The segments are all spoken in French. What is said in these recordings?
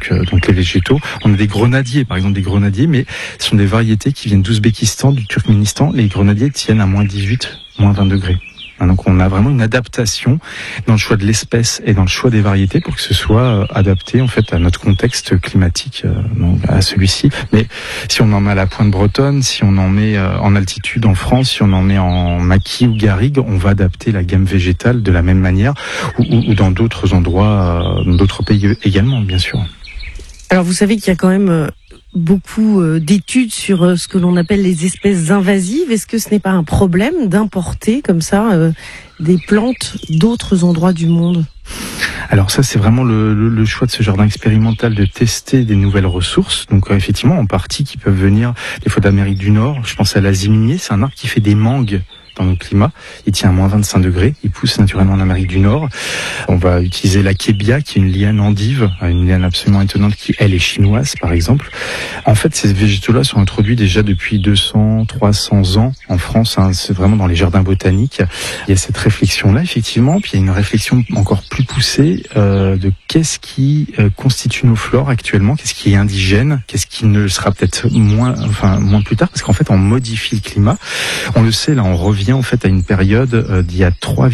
donc les végétaux. On a des grenadiers, par exemple des grenadiers, mais ce sont des variétés qui viennent d'Ouzbékistan, du Turkménistan. Les grenadiers tiennent à moins 18, moins 20 degrés. Donc on a vraiment une adaptation dans le choix de l'espèce et dans le choix des variétés pour que ce soit adapté en fait à notre contexte climatique, donc à celui-ci. Mais si on en met à la pointe bretonne, si on en met en altitude en France, si on en met en maquis ou garrigue, on va adapter la gamme végétale de la même manière ou dans d'autres endroits, dans d'autres pays également, bien sûr. Alors vous savez qu'il y a quand même beaucoup d'études sur ce que l'on appelle les espèces invasives. Est-ce que ce n'est pas un problème d'importer comme ça des plantes d'autres endroits du monde ? Alors ça, c'est vraiment le choix de ce jardin expérimental de tester des nouvelles ressources. Donc effectivement, en partie qui peuvent venir des fois d'Amérique du Nord. Je pense à l'aziminier, c'est un arbre qui fait des mangues dans nos climats. Il tient à moins 25 degrés. Il pousse naturellement en Amérique du Nord. On va utiliser la kébia, qui est une liane endive, une liane absolument étonnante qui, elle, est chinoise, par exemple. En fait, ces végétaux-là sont introduits déjà depuis 200, 300 ans en France. C'est vraiment dans les jardins botaniques. Il y a cette réflexion-là, effectivement. Puis il y a une réflexion encore plus poussée de qu'est-ce qui constitue nos flores actuellement, qu'est-ce qui est indigène, qu'est-ce qui ne le sera peut-être moins plus tard, parce qu'en fait, on modifie le climat. On le sait, là, on revient en fait à une période d'il y a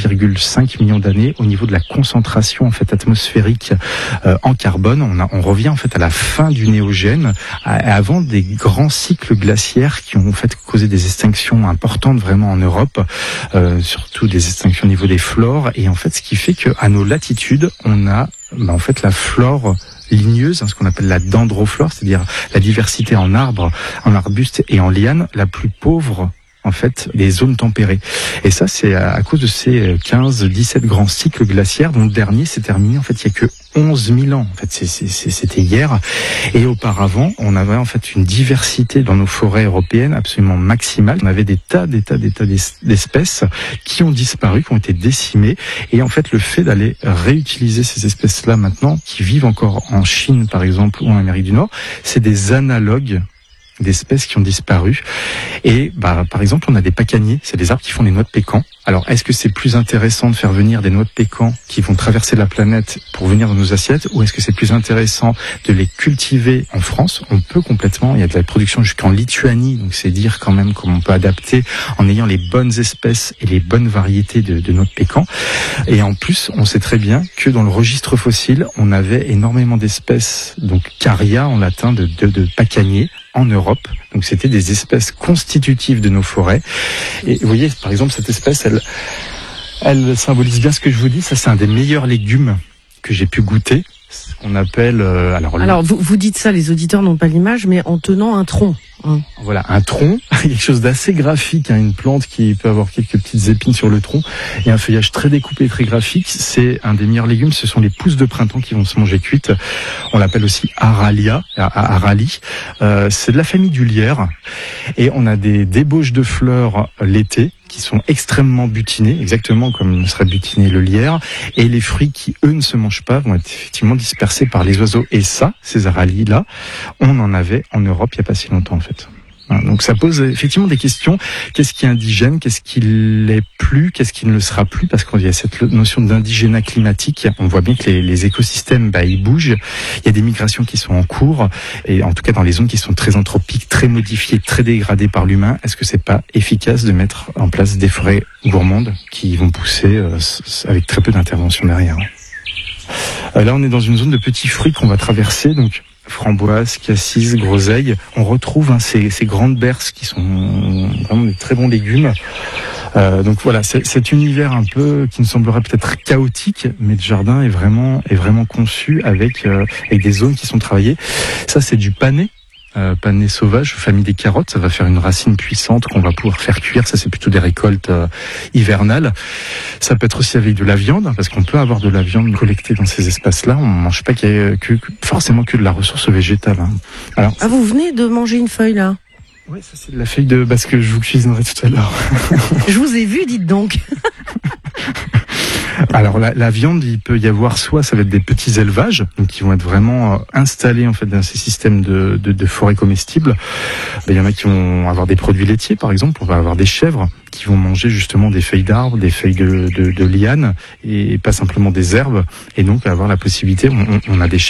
3,5 millions d'années au niveau de la concentration en fait atmosphérique en carbone. On revient en fait à la fin du Néogène, avant des grands cycles glaciaires qui ont en fait causé des extinctions importantes vraiment en Europe, surtout des extinctions au niveau des flores. Et en fait, ce qui fait que à nos latitudes, on a en fait la flore ligneuse, ce qu'on appelle la dendroflore, c'est-à-dire la diversité en arbres, en arbustes et en lianes la plus pauvre en fait, les zones tempérées. Et ça, c'est à cause de ces 15-17 grands cycles glaciaires, dont le dernier s'est terminé, en fait, il y a que 11 000 ans. En fait, c'était hier. Et auparavant, on avait, en fait, une diversité dans nos forêts européennes absolument maximale. On avait des tas d'espèces qui ont disparu, qui ont été décimées. Et en fait, le fait d'aller réutiliser ces espèces-là maintenant, qui vivent encore en Chine, par exemple, ou en Amérique du Nord, c'est des analogues d'espèces qui ont disparu. Et par exemple, on a des pacaniers, c'est des arbres qui font des noix de pécan. Alors, est-ce que c'est plus intéressant de faire venir des noix de pécan qui vont traverser la planète pour venir dans nos assiettes, ou est-ce que c'est plus intéressant de les cultiver en France ? On peut complètement, il y a de la production jusqu'en Lituanie, donc c'est dire quand même comment on peut adapter en ayant les bonnes espèces et les bonnes variétés de noix de pécan. Et en plus, on sait très bien que dans le registre fossile, on avait énormément d'espèces, donc caria en latin, de pacaniers en Europe. Donc c'était des espèces constitutives de nos forêts. Et vous voyez, par exemple, cette espèce, elle symbolise bien ce que je vous dis. Ça, c'est un des meilleurs légumes que j'ai pu goûter. Ce qu'on appelle... Alors vous dites ça, les auditeurs n'ont pas l'image, mais en tenant un tronc. Voilà, un tronc, quelque chose d'assez graphique, une plante qui peut avoir quelques petites épines sur le tronc et un feuillage très découpé, très graphique. C'est un des meilleurs légumes, ce sont les pousses de printemps qui vont se manger cuites. On l'appelle aussi aralia, c'est de la famille du lierre et on a des débauches de fleurs l'été qui sont extrêmement butinées, exactement comme serait butiné le lierre, et les fruits qui, eux, ne se mangent pas vont être effectivement dispersés par les oiseaux. Et ça, ces aralies-là, on en avait en Europe il n'y a pas si longtemps en fait. Donc ça pose effectivement des questions. Qu'est-ce qui est indigène ? Qu'est-ce qui l'est plus ? Qu'est-ce qui ne le sera plus ? Parce qu'il y a cette notion d'indigénat climatique. On voit bien que les écosystèmes, ils bougent. Il y a des migrations qui sont en cours. Et en tout cas, dans les zones qui sont très anthropiques, très modifiées, très dégradées par l'humain, est-ce que c'est pas efficace de mettre en place des forêts gourmandes qui vont pousser avec très peu d'intervention derrière ? Là, on est dans une zone de petits fruits qu'on va traverser, donc framboises, cassis, groseilles. On retrouve ces grandes berces qui sont vraiment des très bons légumes. Donc voilà, cet univers un peu qui nous semblerait peut-être chaotique, mais le jardin est vraiment conçu avec des zones qui sont travaillées. Ça, c'est du panais. Panais sauvage, famille des carottes, ça va faire une racine puissante qu'on va pouvoir faire cuire. Ça, c'est plutôt des récoltes hivernales. Ça peut être aussi avec de la viande, parce qu'on peut avoir de la viande collectée dans ces espaces-là. On ne mange pas forcément que de la ressource végétale. Alors, vous venez de manger une feuille là ? Oui, ça c'est de la feuille de basque que je vous cuisinerai tout à l'heure. Je vous ai vu, dites donc. Alors la viande, il peut y avoir soit ça va être des petits élevages, donc qui vont être vraiment installés en fait dans ces systèmes de forêts comestibles. Il y en a qui vont avoir des produits laitiers, par exemple. On va avoir des chèvres qui vont manger justement des feuilles d'arbres, des feuilles de lianes et pas simplement des herbes. Et donc avoir la possibilité, on a des